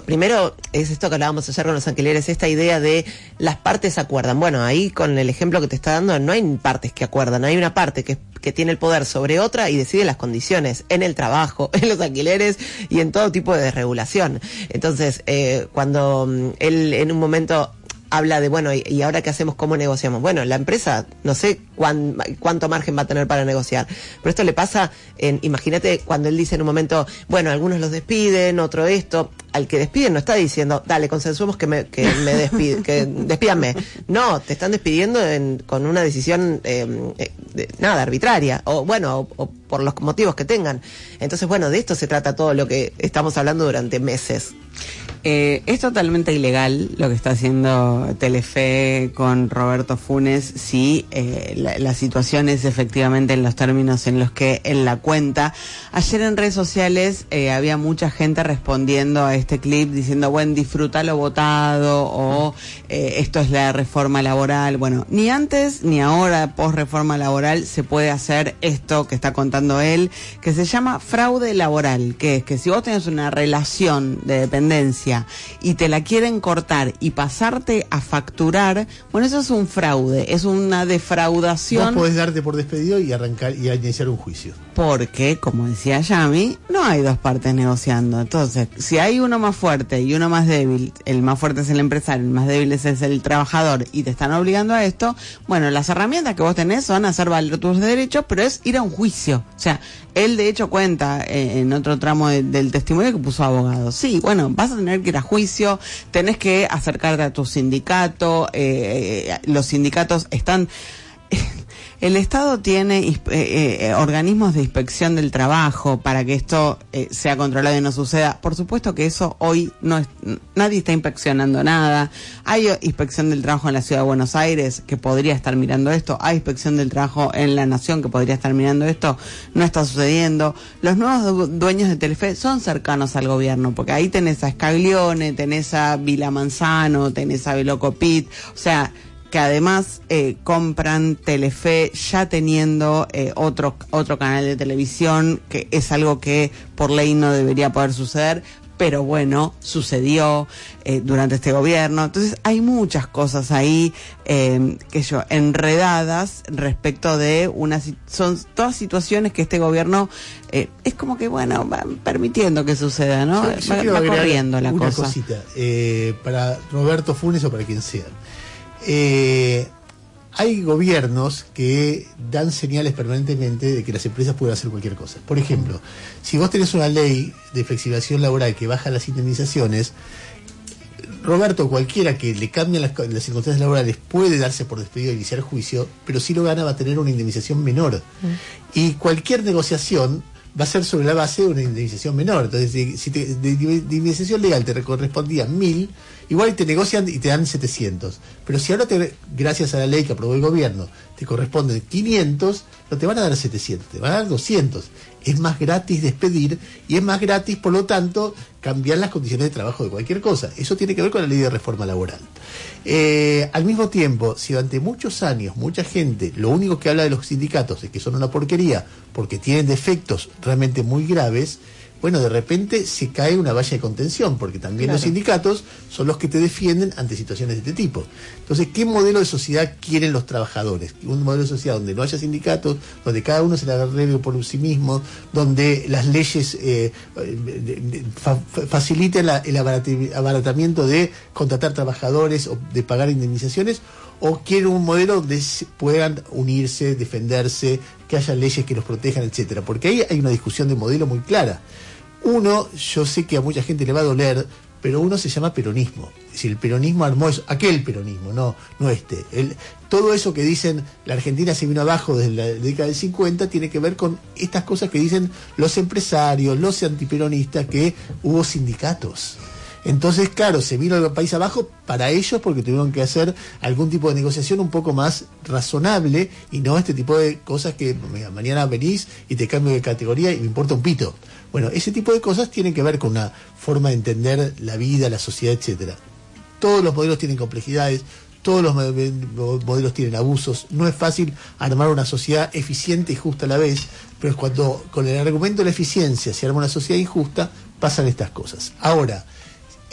primero es esto que hablábamos ayer con los alquileres, esta idea de las partes acuerdan. Bueno, ahí con el ejemplo que te está dando, no hay partes que acuerdan, hay una parte que tiene el poder sobre otra y decide las condiciones en el trabajo, en los alquileres y en todo tipo de desregulación. Entonces, cuando él en un momento habla de, bueno, y ahora qué hacemos, cómo negociamos. Bueno, la empresa, no sé cuánto margen va a tener para negociar, pero esto le pasa, imagínate cuando él dice en un momento, bueno, algunos los despiden, otro esto, al que despiden no está diciendo, dale, consensuemos que me despídanme. No, te están despidiendo con una decisión, arbitraria, o bueno, o por los motivos que tengan. Entonces, bueno, de esto se trata todo lo que estamos hablando durante meses. Es totalmente ilegal lo que está haciendo Telefe con Roberto Funes si la situación es efectivamente en los términos en los que él la cuenta. Ayer en redes sociales había mucha gente respondiendo a este clip diciendo, bueno, disfruta lo votado, o esto es la reforma laboral. Bueno, ni antes ni ahora, post reforma laboral, se puede hacer esto que está contando él, que se llama fraude laboral, que es que si vos tenés una relación de dependencia y te la quieren cortar y pasarte a facturar, bueno, eso es un fraude, es una defraudación. Vos podés darte por despedido y arrancar y iniciar un juicio. Porque, como decía Yami, no hay dos partes negociando. Entonces, si hay uno más fuerte y uno más débil, el más fuerte es el empresario, el más débil es el trabajador, y te están obligando a esto, bueno, las herramientas que vos tenés son hacer valer tus derechos, pero es ir a un juicio. O sea, él de hecho cuenta en otro tramo del testimonio que puso abogado. Sí, bueno, vas a tener que ir a juicio, tenés que acercarte a tu sindicato, los sindicatos están... El Estado tiene organismos de inspección del trabajo para que esto sea controlado y no suceda. Por supuesto que eso hoy no es, nadie está inspeccionando nada. Hay inspección del trabajo en la Ciudad de Buenos Aires que podría estar mirando esto. Hay inspección del trabajo en la Nación que podría estar mirando esto. No está sucediendo. Los nuevos dueños de Telefe son cercanos al gobierno, porque ahí tenés a Scaglione, tenés a Vila Manzano, tenés a Velocopit, o sea, que además compran Telefe ya teniendo otro canal de televisión, que es algo que por ley no debería poder suceder, pero bueno, sucedió durante este gobierno. Entonces hay muchas cosas ahí enredadas respecto de son todas situaciones que este gobierno es como que, bueno, va permitiendo que suceda, ¿no? Va corriendo la cosa. Una cosita, para Roberto Funes o para quien sea. Hay gobiernos que dan señales permanentemente de que las empresas pueden hacer cualquier cosa. Por ejemplo, si vos tenés una ley de flexibilización laboral que baja las indemnizaciones, Roberto, cualquiera que le cambien las circunstancias laborales puede darse por despedido e iniciar juicio, pero si lo gana va a tener una indemnización menor. Y cualquier negociación va a ser sobre la base de una indemnización menor. Entonces, si de indemnización legal te correspondían 1.000, igual te negocian y te dan 700. Pero si ahora, gracias a la ley que aprobó el gobierno, te corresponden 500, no te van a dar 700, te van a dar 200. Es más gratis despedir y es más gratis, por lo tanto, cambiar las condiciones de trabajo de cualquier cosa. Eso tiene que ver con la ley de reforma laboral. Al mismo tiempo, si durante muchos años mucha gente lo único que habla de los sindicatos es que son una porquería porque tienen defectos realmente muy graves, bueno, de repente se cae una valla de contención, porque también los sindicatos son los que te defienden ante situaciones de este tipo. Entonces, ¿qué modelo de sociedad quieren los trabajadores? Un modelo de sociedad donde no haya sindicatos, donde cada uno se la arregle por sí mismo, donde las leyes faciliten el abaratamiento de contratar trabajadores o de pagar indemnizaciones, o quieren un modelo donde puedan unirse, defenderse, que haya leyes que los protejan, etcétera? Porque ahí hay una discusión de modelo muy clara. Uno, yo sé que a mucha gente le va a doler, pero uno se llama peronismo. Es decir, el peronismo armó eso, aquel peronismo, no este. Todo eso que dicen la Argentina se vino abajo desde la década del 50 tiene que ver con estas cosas que dicen los empresarios, los antiperonistas, que hubo sindicatos. Entonces, claro, se vino el país abajo para ellos porque tuvieron que hacer algún tipo de negociación un poco más razonable y no este tipo de cosas que mañana venís y te cambio de categoría y me importa un pito. Bueno, ese tipo de cosas tienen que ver con una forma de entender la vida, la sociedad, etcétera. Todos los modelos tienen complejidades, todos los modelos tienen abusos. No es fácil armar una sociedad eficiente y justa a la vez, pero es cuando con el argumento de la eficiencia se arma una sociedad injusta, pasan estas cosas. Ahora,